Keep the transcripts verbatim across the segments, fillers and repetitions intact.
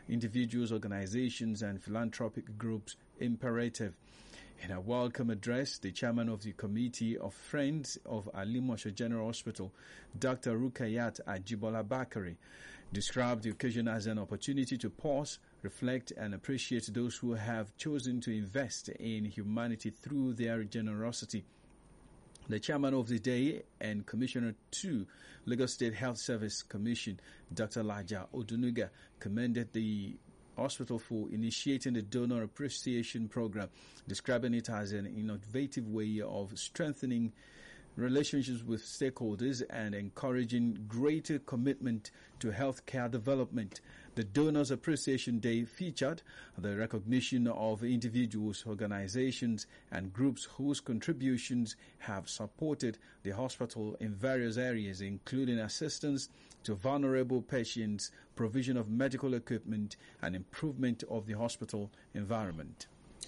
individuals, organizations, and philanthropic groups imperative. In a welcome address, the chairman of the Committee of Friends of Alimosho General Hospital, Doctor Rukayat Ajibola Bakari, described the occasion as an opportunity to pause, reflect, and appreciate those who have chosen to invest in humanity through their generosity. The chairman of the day and commissioner to Lagos State Health Service Commission, Doctor Laja Odunuga, commended the hospital for initiating the donor appreciation program, describing it as an innovative way of strengthening relationships with stakeholders and encouraging greater commitment to healthcare development. The Donors Appreciation Day featured the recognition of individuals, organizations, and groups whose contributions have supported the hospital in various areas, including assistance to vulnerable patients, provision of medical equipment, and improvement of the hospital environment.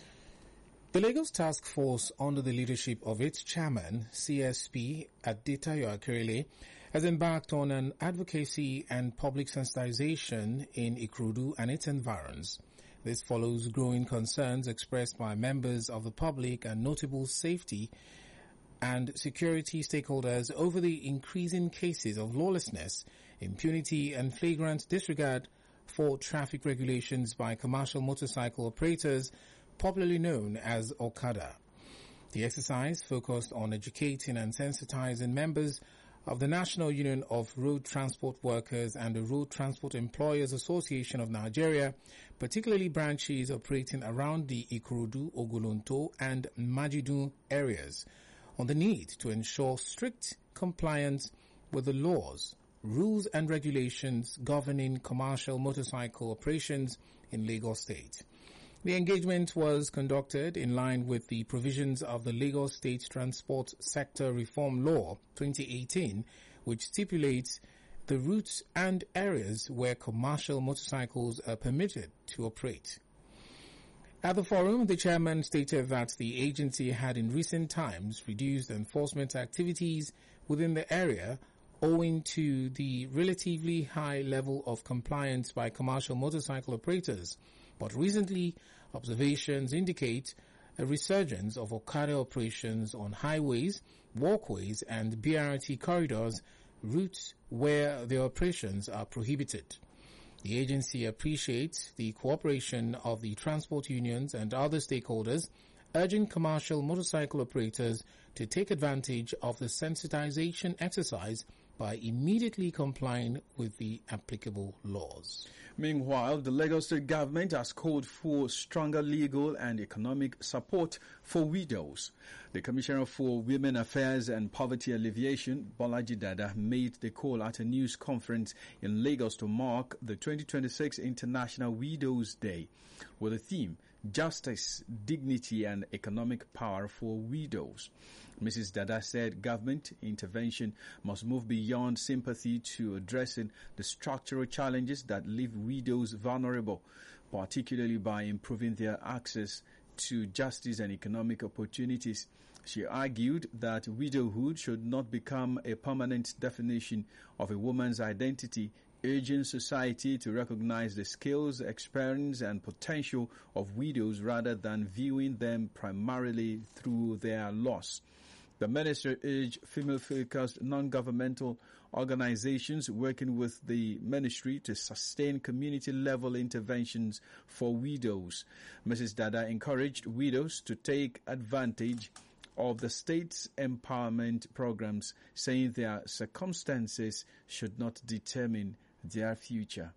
The Lagos Task Force, under the leadership of its chairman, C S P Adetayo Akerele, has embarked on an advocacy and public sensitization in Ikorodu and its environs. This follows growing concerns expressed by members of the public and notable safety and security stakeholders over the increasing cases of lawlessness, impunity, and flagrant disregard for traffic regulations by commercial motorcycle operators, popularly known as Okada. The exercise focused on educating and sensitizing members of the National Union of Road Transport Workers and the Road Transport Employers Association of Nigeria, particularly branches operating around the Ikorodu, Ogolonto, and Majidun areas, on the need to ensure strict compliance with the laws, rules and regulations governing commercial motorcycle operations in Lagos State. The engagement was conducted in line with the provisions of the Lagos State Transport Sector Reform Law twenty eighteen, which stipulates the routes and areas where commercial motorcycles are permitted to operate. At the forum, the chairman stated that the agency had in recent times reduced enforcement activities within the area owing to the relatively high level of compliance by commercial motorcycle operators. But recently, observations indicate a resurgence of Okada operations on highways, walkways, and B R T corridors, routes where their operations are prohibited. The agency appreciates the cooperation of the transport unions and other stakeholders, urging commercial motorcycle operators to take advantage of the sensitization exercise by immediately complying with the applicable laws. Meanwhile, the Lagos State government has called for stronger legal and economic support for widows. The Commissioner for Women Affairs and Poverty Alleviation, Bolaji Dada, made the call at a news conference in Lagos to mark the twenty twenty-six International Widows Day with the theme, Justice, Dignity and Economic Power for Widows. Missus Dada said government intervention must move beyond sympathy to addressing the structural challenges that leave widows vulnerable, particularly by improving their access to justice and economic opportunities. She argued that widowhood should not become a permanent definition of a woman's identity, urging society to recognize the skills, experience, and potential of widows rather than viewing them primarily through their loss. The minister urged female-focused non-governmental organizations working with the ministry to sustain community-level interventions for widows. Missus Dada encouraged widows to take advantage of the state's empowerment programs, saying their circumstances should not determine their future.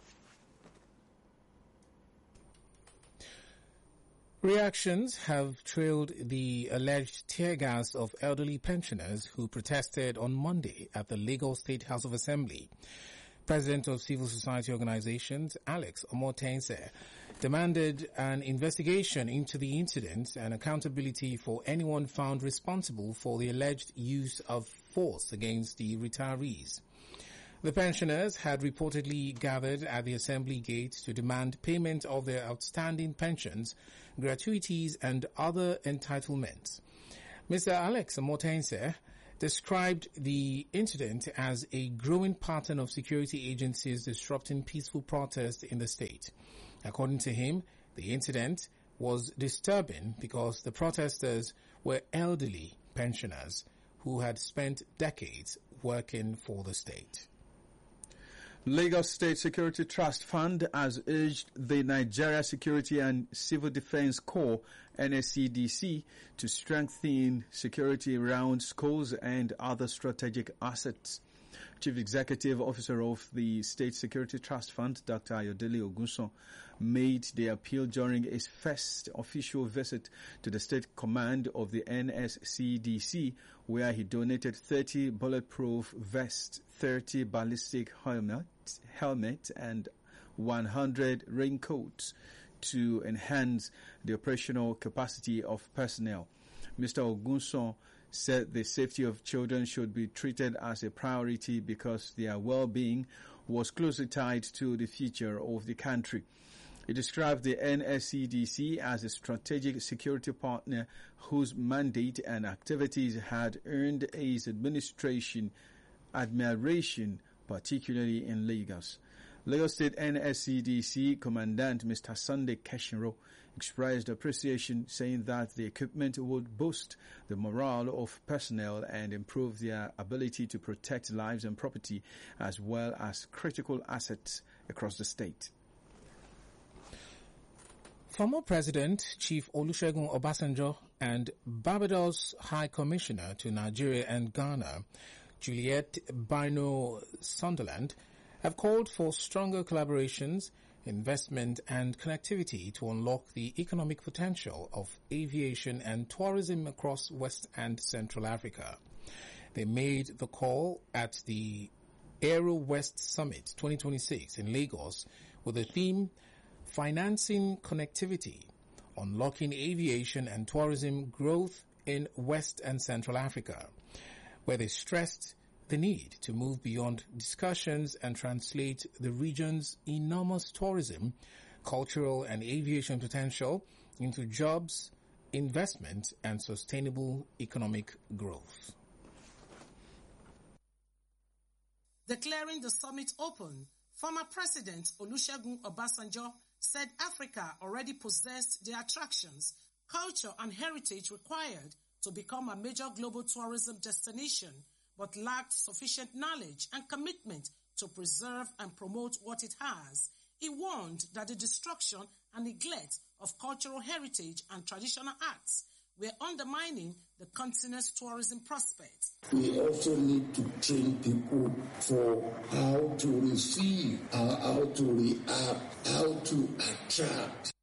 Reactions have trailed the alleged tear gas of elderly pensioners who protested on Monday at the Lagos State House of Assembly. President of Civil Society Organizations, Alex Omotense, demanded an investigation into the incident and accountability for anyone found responsible for the alleged use of force against the retirees. The pensioners had reportedly gathered at the assembly gate to demand payment of their outstanding pensions, gratuities, and other entitlements. Mister Alex Omotense described the incident as a growing pattern of security agencies disrupting peaceful protests in the state. According to him, the incident was disturbing because the protesters were elderly pensioners who had spent decades working for the state. Lagos State Security Trust Fund has urged the Nigeria Security and Civil Defense Corps, N S C D C, to strengthen security around schools and other strategic assets. Chief Executive Officer of the State Security Trust Fund, Doctor Ayodele Ogunson, made the appeal during his first official visit to the State Command of the N S C D C, where he donated thirty bulletproof vests, thirty ballistic helmets, helmet, and one hundred raincoats to enhance the operational capacity of personnel. Mister Ogunson said the safety of children should be treated as a priority because their well-being was closely tied to the future of the country. He described the N S C D C as a strategic security partner whose mandate and activities had earned his administration admiration, particularly in Lagos. Lagos State N S C D C Commandant Mister Sunday Keshinro expressed appreciation, saying that the equipment would boost the morale of personnel and improve their ability to protect lives and property as well as critical assets across the state. Former President Chief Olusegun Obasanjo and Barbados High Commissioner to Nigeria and Ghana, Juliet Bino Sunderland, have called for stronger collaborations, investment and connectivity to unlock the economic potential of aviation and tourism across West and Central Africa. They made the call at the Aero West Summit twenty twenty-six in Lagos with the theme Financing Connectivity, Unlocking Aviation and Tourism Growth in West and Central Africa, where they stressed the need to move beyond discussions and translate the region's enormous tourism, cultural and aviation potential into jobs, investment and sustainable economic growth. Declaring the summit open, former President Olusegun Obasanjo said Africa already possessed the attractions, culture and heritage required to become a major global tourism destination, but lacked sufficient knowledge and commitment to preserve and promote what it has. He warned that the destruction and neglect of cultural heritage and traditional arts were undermining the continent's tourism prospects. We also need to train people for how to receive, how, how to react, how to attract,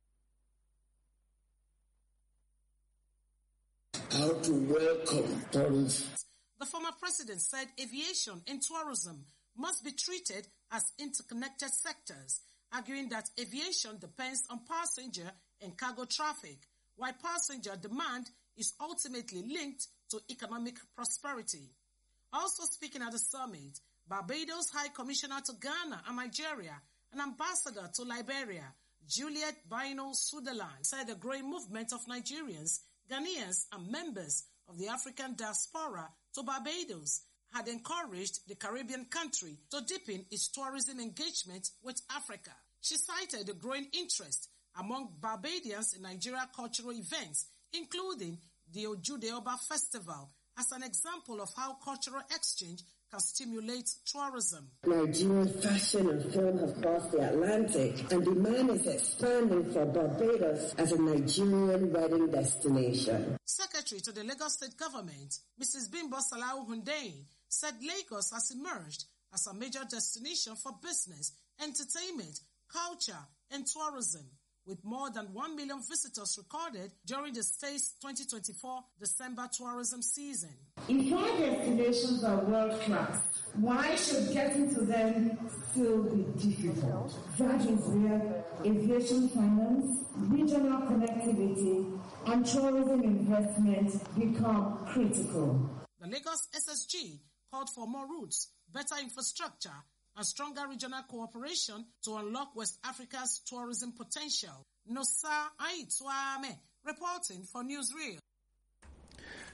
how to welcome tourists. The former president said aviation and tourism must be treated as interconnected sectors, arguing that aviation depends on passenger and cargo traffic, while passenger demand is ultimately linked to economic prosperity. Also speaking at the summit, Barbados High Commissioner to Ghana and Nigeria and Ambassador to Liberia, Juliet Bino Sunderland, said the growing movement of Nigerians, Ghanaians and members of the African diaspora to Barbados had encouraged the Caribbean country to deepen its tourism engagement with Africa. She cited the growing interest among Barbadians in Nigeria cultural events, including the Ojude Oba Festival, as an example of how cultural exchange can stimulate tourism. Nigerian fashion and film have crossed the Atlantic, and demand is expanding for Barbados as a Nigerian wedding destination. Secretary to the Lagos State Government, Missus Bimbo Salau Hundeyin, said Lagos has emerged as a major destination for business, entertainment, culture, and tourism, with more than one million visitors recorded during the state's twenty twenty-four December tourism season. If our destinations are world-class, why should getting to them still be difficult? That is where aviation finance, regional connectivity, and tourism investment become critical. The Lagos S S G called for more routes, better infrastructure, and stronger regional cooperation to unlock West Africa's tourism potential. Nosa Aitwame, reporting for Newsreel.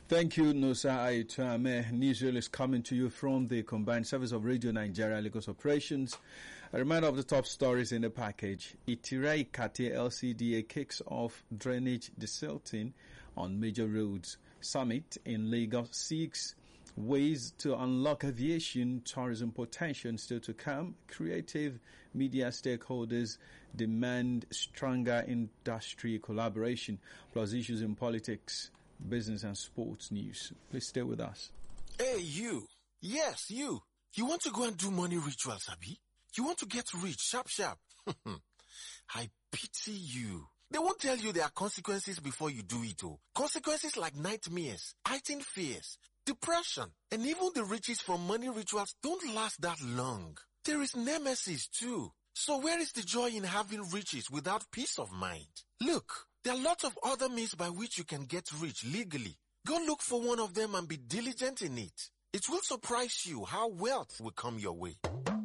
Thank you, Nusa Aituame. Newsreel is coming to you from the Combined Service of Radio Nigeria Lagos Operations. A reminder of the top stories in the package. Itira Ikate L C D A kicks off drainage desilting on major roads. Summit in Lagos seeks ways to unlock aviation tourism potential still to come. Creative media stakeholders demand stronger industry collaboration, plus issues in politics, business and sports news. Please stay with us. Hey, you. Yes, you. You want to go and do money rituals, Abi? You want to get rich, sharp, sharp. I pity you. They won't tell you there are consequences before you do it, oh. Consequences like nightmares, heightened fears, depression, and even the riches from money rituals don't last that long. There is nemesis too. So where is the joy in having riches without peace of mind? Look, there are lots of other means by which you can get rich legally. Go look for one of them and be diligent in it. It will surprise you how wealth will come your way.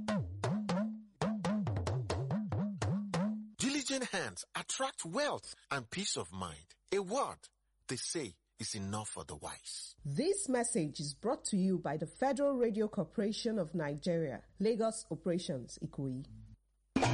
Diligent hands attract wealth and peace of mind. A word, they say, is enough for the wise. This message is brought to you by the Federal Radio Corporation of Nigeria, Lagos Operations, Ikoyi.